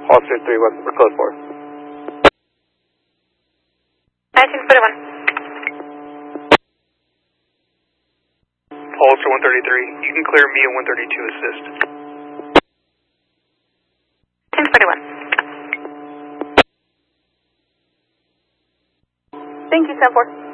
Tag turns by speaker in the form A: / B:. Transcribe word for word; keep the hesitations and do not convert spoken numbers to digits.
A: Officer three one, we're code four.
B: nineteen forty-one.
C: Officer one thirty-three, you can clear me and one thirty-two assist.
B: ten forty-one.
D: Thank you, ten four.